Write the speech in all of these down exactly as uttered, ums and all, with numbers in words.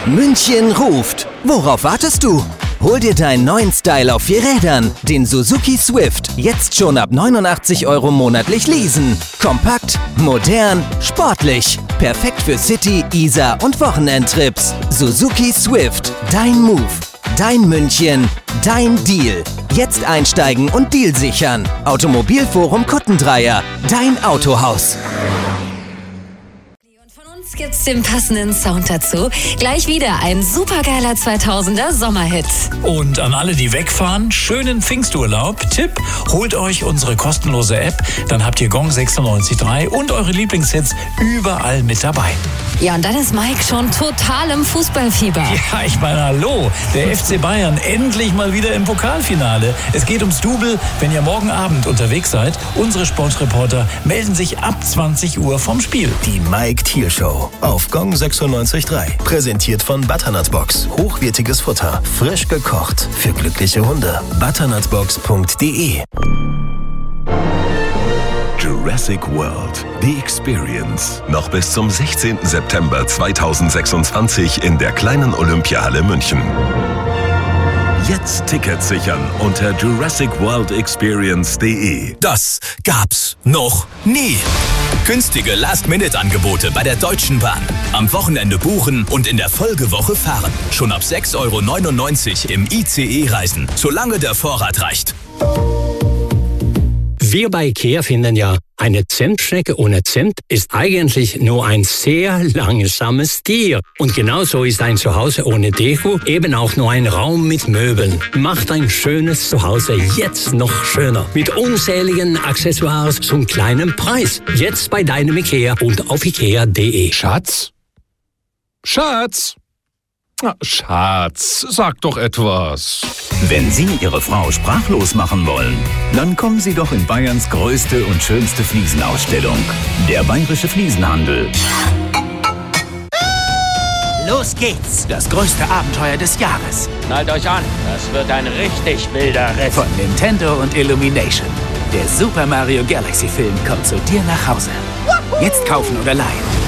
München ruft. Worauf wartest du? Hol dir deinen neuen Style auf vier Rädern, den Suzuki Swift, jetzt schon ab neunundachtzig Euro monatlich leasen. Kompakt, modern, sportlich. Perfekt für City, Isar und Wochenendtrips. Suzuki Swift, dein Move, dein München, dein Deal. Jetzt einsteigen und Deal sichern. Automobilforum Kuttendreier, dein Autohaus. Jetzt gibt's den passenden Sound dazu. Gleich wieder ein supergeiler zweitausender Sommerhit. Und an alle, die wegfahren, schönen Pfingsturlaub. Tipp, holt euch unsere kostenlose App, dann habt ihr Gong sechsundneunzig Komma drei und eure Lieblingshits überall mit dabei. Ja, und dann ist Mike schon total im Fußballfieber. Ja, ich meine, hallo, der F C Bayern endlich mal wieder im Pokalfinale. Es geht ums Double. Wenn ihr morgen Abend unterwegs seid, unsere Sportreporter melden sich ab zwanzig Uhr vom Spiel. Die Mike Thiel Show auf Gong sechsundneunzig Komma drei. Präsentiert von Butternut Box. Hochwertiges Futter, frisch gekocht für glückliche Hunde. butternutbox punkt de. Jurassic World, The Experience. Noch bis zum sechzehnten September zweitausendsechsundzwanzig in der kleinen Olympiahalle München. Jetzt Tickets sichern unter jurassic world experience punkt de. Das gab's noch nie. Günstige Last-Minute-Angebote bei der Deutschen Bahn. Am Wochenende buchen und in der Folgewoche fahren. Schon ab sechs Euro neunundneunzig im I C E reisen, solange der Vorrat reicht. Wir bei IKEA finden ja, eine Zentschnecke ohne Zimt ist eigentlich nur ein sehr langsames Tier. Und genauso ist ein Zuhause ohne Deko eben auch nur ein Raum mit Möbeln. Macht ein schönes Zuhause jetzt noch schöner. Mit unzähligen Accessoires zum kleinen Preis. Jetzt bei deinem IKEA und auf ikea punkt de. Schatz? Schatz? Schatz, sag doch etwas. Wenn Sie Ihre Frau sprachlos machen wollen, dann kommen Sie doch in Bayerns größte und schönste Fliesenausstellung. Der Bayerische Fliesenhandel. Los geht's! Das größte Abenteuer des Jahres. Schnallt euch an, das wird ein richtig wilder Ritt. Von Nintendo und Illumination. Der Super Mario Galaxy Film kommt zu dir nach Hause. Jetzt kaufen oder leihen.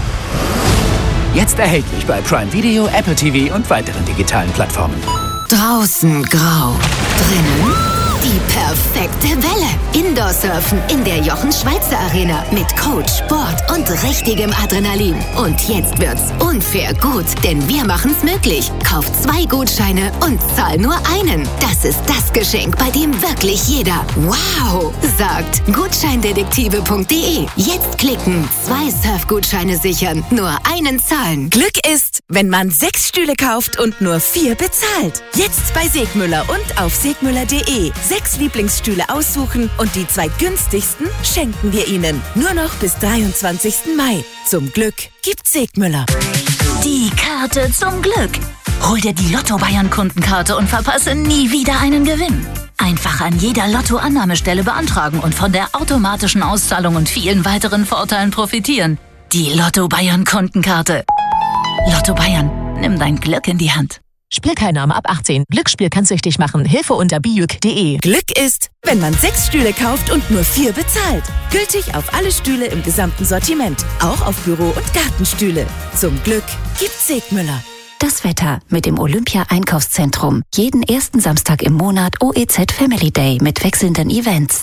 Jetzt erhältlich bei Prime Video, Apple T V und weiteren digitalen Plattformen. Draußen grau, drinnen die perfekte Welle. Indoor-Surfen in der Jochen-Schweizer Arena mit Coach, Sport und richtigem Adrenalin. Und jetzt wird's unfair gut, denn wir machen's möglich. Kauft zwei Gutscheine und zahl nur einen. Das ist das Geschenk, bei dem wirklich jeder wow sagt. Gutscheindetektive punkt de. Jetzt klicken, zwei Surfgutscheine sichern, nur einen zahlen. Glück ist, wenn man sechs Stühle kauft und nur vier bezahlt. Jetzt bei Segmüller und auf segmüller punkt de. Sechs Lieblingsstühle aussuchen und die zwei günstigsten schenken wir Ihnen. Nur noch bis dreiundzwanzigsten Mai. Zum Glück gibt's Segmüller. Die Karte zum Glück. Hol dir die Lotto Bayern Kundenkarte und verpasse nie wieder einen Gewinn. Einfach an jeder Lotto-Annahmestelle beantragen und von der automatischen Auszahlung und vielen weiteren Vorteilen profitieren. Die Lotto Bayern Kundenkarte. Lotto Bayern, nimm dein Glück in die Hand. Spielteilnahme ab achtzehn. Glücksspiel kann süchtig machen. Hilfe unter bijuk punkt de. Glück ist, wenn man sechs Stühle kauft und nur vier bezahlt. Gültig auf alle Stühle im gesamten Sortiment. Auch auf Büro- und Gartenstühle. Zum Glück gibt's Segmüller. Das Wetter mit dem Olympia-Einkaufszentrum. Jeden ersten Samstag im Monat O E Z Family Day mit wechselnden Events.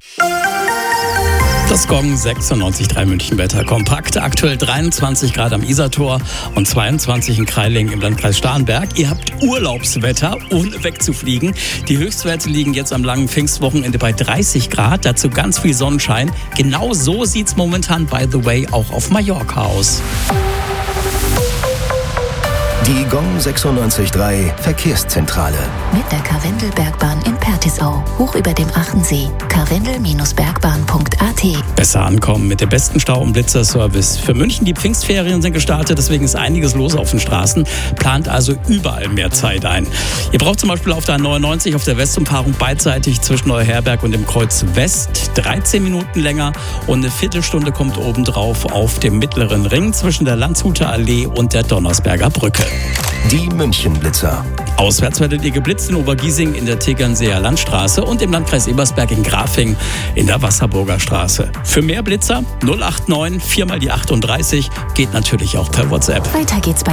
Das Gong sechsundneunzig Komma drei München Wetter. Kompakt, aktuell dreiundzwanzig Grad am Isartor und zweiundzwanzig in Kreiling im Landkreis Starnberg. Ihr habt Urlaubswetter, ohne wegzufliegen. Die Höchstwerte liegen jetzt am langen Pfingstwochenende bei dreißig Grad. Dazu ganz viel Sonnenschein. Genau so sieht's momentan, by the way, auch auf Mallorca aus. Die Gong sechsundneunzig Komma drei Verkehrszentrale. Mit der Karwendelbergbahn in Pertisau, hoch über dem Achensee. karwendel bergbahn punkt a t. Besser ankommen mit dem besten Stau- und Blitzerservice. Für München die Pfingstferien sind gestartet, deswegen ist einiges los auf den Straßen. Plant also überall mehr Zeit ein. Ihr braucht zum Beispiel auf der A neunundneunzig auf der Westumfahrung beidseitig zwischen Neuherberg und dem Kreuz West dreizehn Minuten länger und eine Viertelstunde kommt obendrauf auf dem mittleren Ring zwischen der Landshuter Allee und der Donnersberger Brücke. Die München-Blitzer. Auswärts werdet ihr geblitzt in Obergiesing in der Tegernseer Landstraße und im Landkreis Ebersberg in Grafing in der Wasserburger Straße. Für mehr Blitzer null acht neun vier mal die achtunddreißig geht natürlich auch per WhatsApp. Weiter geht's bei